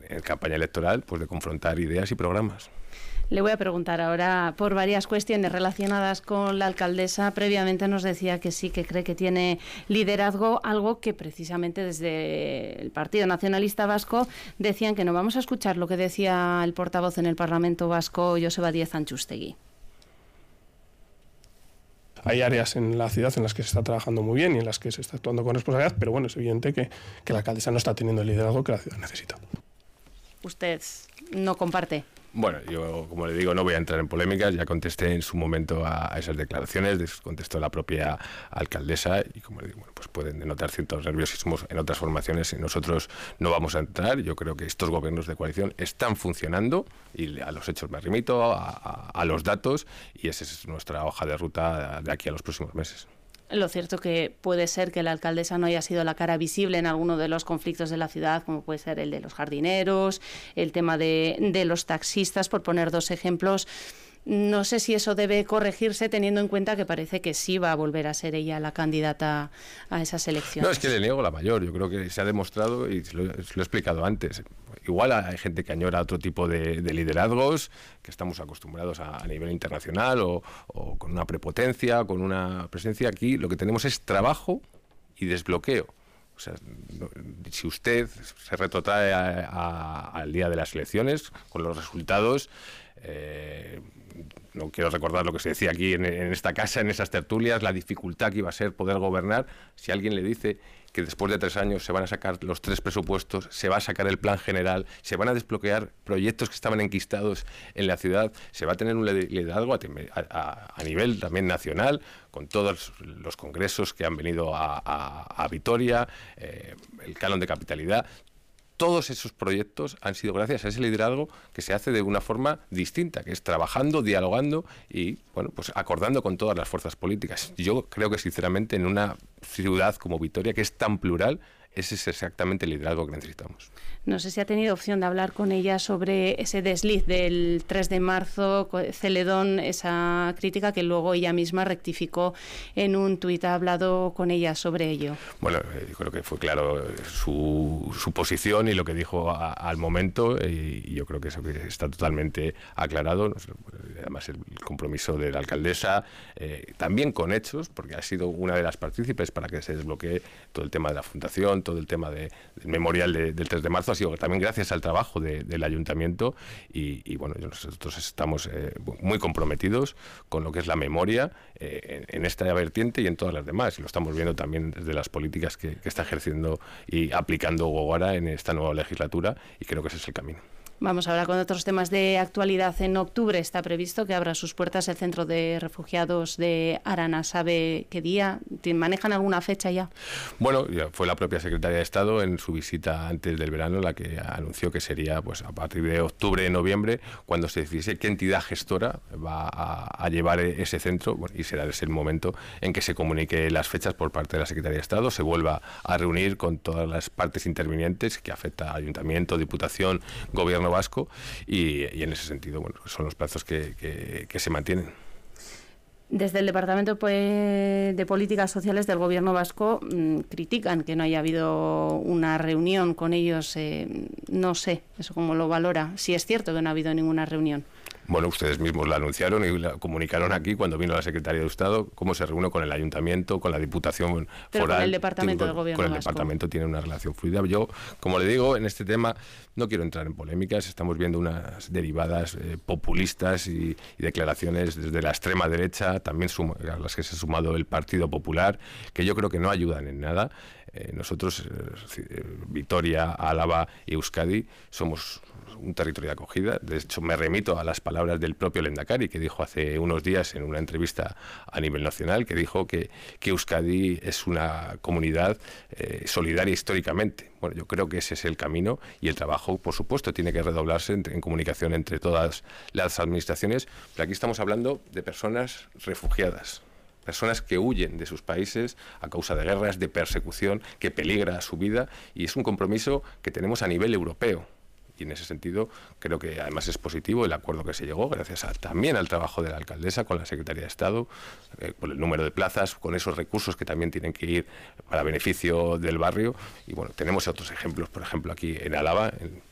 en campaña electoral, pues de confrontar ideas y programas. Le voy a preguntar ahora por varias cuestiones relacionadas con la alcaldesa. Previamente nos decía que sí, que cree que tiene liderazgo, algo que precisamente desde el Partido Nacionalista Vasco decían que no. Vamos a escuchar lo que decía el portavoz en el Parlamento Vasco, Joseba Díez Antxustegi. Hay áreas en la ciudad en las que se está trabajando muy bien y en las que se está actuando con responsabilidad, pero bueno, es evidente que la alcaldesa no está teniendo el liderazgo que la ciudad necesita. ¿Usted no comparte? Bueno, yo, como le digo, no voy a entrar en polémicas, ya contesté en su momento a esas declaraciones, contestó la propia alcaldesa y, como le digo, bueno, pues pueden denotar ciertos nerviosismos en otras formaciones y nosotros no vamos a entrar. Yo creo que estos gobiernos de coalición están funcionando y a los hechos me remito, a los datos, y esa es nuestra hoja de ruta de aquí a los próximos meses. Lo cierto que puede ser que la alcaldesa no haya sido la cara visible en alguno de los conflictos de la ciudad, como puede ser el de los jardineros, el tema de los taxistas, por poner dos ejemplos. No sé si eso debe corregirse teniendo en cuenta que parece que sí va a volver a ser ella la candidata a esas elecciones. No, es que le niego la mayor. Yo creo que se ha demostrado, y lo he explicado antes, igual hay gente que añora otro tipo de liderazgos, que estamos acostumbrados a nivel internacional o con una prepotencia, con una presencia. Aquí lo que tenemos es trabajo y desbloqueo. O sea, si usted se retrotrae al día de las elecciones, con los resultados, no quiero recordar lo que se decía aquí en esta casa, en esas tertulias, la dificultad que iba a ser poder gobernar. Si alguien le dice que después de 3 años se van a sacar los 3 presupuestos, se va a sacar el plan general, se van a desbloquear proyectos que estaban enquistados en la ciudad, se va a tener un liderazgo a nivel también nacional, con todos los congresos que han venido a Vitoria, el canon de capitalidad. Todos esos proyectos han sido gracias a ese liderazgo que se hace de una forma distinta, que es trabajando, dialogando y, bueno, pues acordando con todas las fuerzas políticas. Yo creo que, sinceramente, en una ciudad como Vitoria, que es tan plural, ese es exactamente el liderazgo que necesitamos. No sé si ha tenido opción de hablar con ella sobre ese desliz del 3 de marzo, Celedón, esa crítica que luego ella misma rectificó en un tuit. ¿Ha hablado con ella sobre ello? Bueno, yo creo que fue claro su posición y lo que dijo al momento, y yo creo que eso que está totalmente aclarado. Además, el compromiso de la alcaldesa, también con hechos, porque ha sido una de las partícipes para que se desbloquee todo el tema de la fundación, todo el tema del memorial del 3 de marzo, ha sido también gracias al trabajo del ayuntamiento y bueno, nosotros estamos muy comprometidos con lo que es la memoria en esta vertiente y en todas las demás, y lo estamos viendo también desde las políticas que está ejerciendo y aplicando Gogora en esta nueva legislatura, y creo que ese es el camino. Vamos ahora con otros temas de actualidad. En octubre está previsto que abra sus puertas el Centro de Refugiados de Arana. ¿Sabe qué día? ¿Manejan alguna fecha ya? Bueno, ya fue la propia Secretaria de Estado en su visita antes del verano la que anunció que sería pues a partir de octubre, noviembre, cuando se decidiese qué entidad gestora va a llevar ese centro, bueno, y será ese el momento en que se comunique las fechas por parte de la Secretaría de Estado, se vuelva a reunir con todas las partes intervinientes que afecta a Ayuntamiento, Diputación, Gobierno Vasco, y en ese sentido, bueno, son los plazos que se mantienen. Desde el Departamento de Políticas Sociales del Gobierno Vasco critican que no haya habido una reunión con ellos. No sé, eso cómo lo valora, si es cierto que no ha habido ninguna reunión. Bueno, ustedes mismos la anunciaron y la comunicaron aquí cuando vino la Secretaría de Estado, cómo se reúne con el Ayuntamiento, con la Diputación Pero Foral. Con el Departamento del Gobierno Vasco. Con el Departamento tiene una relación fluida. Yo, como le digo, en este tema no quiero entrar en polémicas, estamos viendo unas derivadas populistas y declaraciones desde la extrema derecha, también a las que se ha sumado el Partido Popular, que yo creo que no ayudan en nada. Nosotros, Vitoria, Álava y Euskadi, somos un territorio de acogida. De hecho, me remito a las palabras del propio Lehendakari, que dijo hace unos días en una entrevista a nivel nacional, que dijo que Euskadi es una comunidad solidaria históricamente. Bueno, yo creo que ese es el camino, y el trabajo, por supuesto, tiene que redoblarse en comunicación entre todas las administraciones, pero aquí estamos hablando de personas refugiadas, personas que huyen de sus países a causa de guerras, de persecución, que peligra su vida, y es un compromiso que tenemos a nivel europeo. Y en ese sentido creo que además es positivo el acuerdo que se llegó, gracias también al trabajo de la alcaldesa con la Secretaría de Estado, con el número de plazas, con esos recursos que también tienen que ir para beneficio del barrio. Y bueno, tenemos otros ejemplos, por ejemplo aquí en Álava,